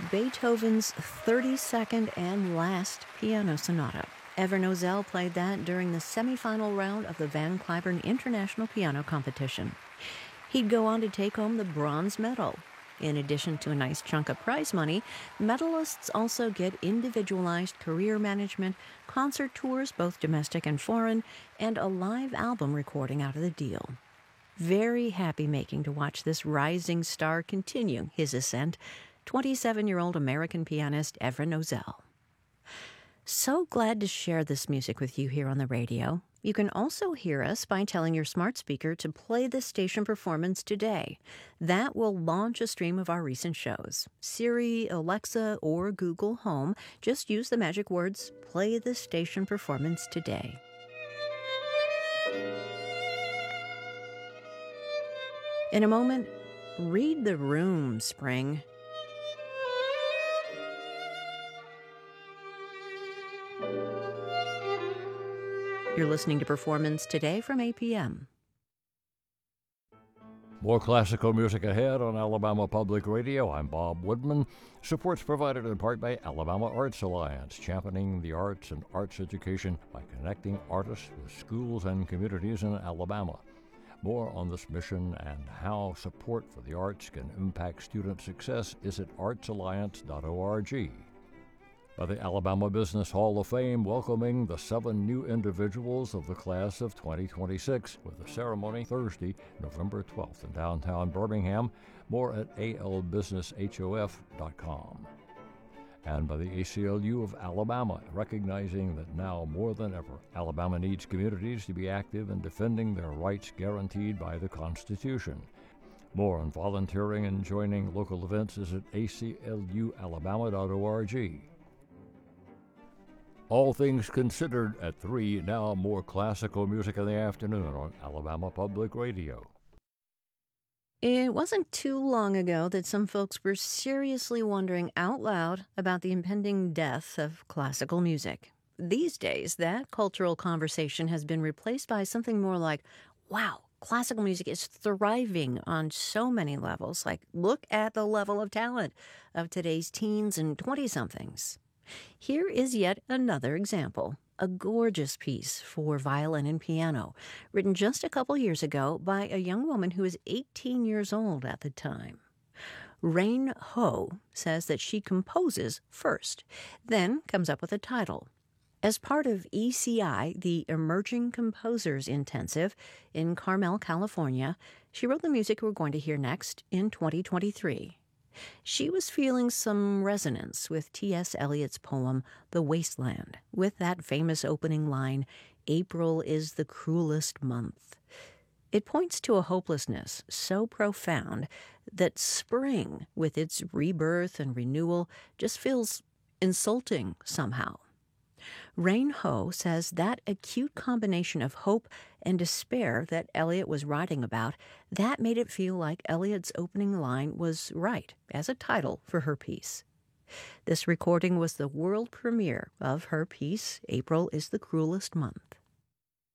Beethoven's 32nd and last piano sonata. Ever Nozell played that during the semifinal round of the Van Cliburn International Piano Competition. He'd go on to take home the bronze medal. In addition to a nice chunk of prize money, medalists also get individualized career management, concert tours, both domestic and foreign, and a live album recording out of the deal. Very happy-making to watch this rising star continue his ascent, 27-year-old American pianist Evra Nozell. So glad to share this music with you here on the radio. You can also hear us by telling your smart speaker to play this station performance today. That will launch a stream of our recent shows. Siri, Alexa, or Google Home, just use the magic words, "Play the station performance today." In a moment, read the room, Spring. You're listening to Performance Today from APM. More classical music ahead on Alabama Public Radio. I'm Bob Woodman. Support's provided in part by Alabama Arts Alliance, championing the arts and arts education by connecting artists with schools and communities in Alabama. More on this mission and how support for the arts can impact student success is at artsalliance.org. By the Alabama Business Hall of Fame welcoming the 7 new individuals of the class of 2026 with a ceremony Thursday, November 12th in downtown Birmingham. More at albusinesshof.com. And by the ACLU of Alabama, recognizing that now more than ever, Alabama needs communities to be active in defending their rights guaranteed by the Constitution. More on volunteering and joining local events is at aclualabama.org. All things considered at 3, now more classical music in the afternoon on Alabama Public Radio. It wasn't too long ago that some folks were seriously wondering out loud about the impending death of classical music. These days, that cultural conversation has been replaced by something more like, wow, classical music is thriving on so many levels. Like, look at the level of talent of today's teens and 20-somethings. Here is yet another example, a gorgeous piece for violin and piano, written just a couple years ago by a young woman who was 18 years old at the time. Rain Ho says that she composes first, then comes up with a title. As part of ECI, the Emerging Composers Intensive in Carmel, California, she wrote the music we're going to hear next in 2023. She was feeling some resonance with T.S. Eliot's poem, The Wasteland, with that famous opening line, "April is the cruelest month." It points to a hopelessness so profound that spring, with its rebirth and renewal, just feels insulting somehow. Rain Ho says that acute combination of hope and despair that Eliot was writing about, that made it feel like Eliot's opening line was right as a title for her piece. This recording was the world premiere of her piece, April is the Cruelest Month.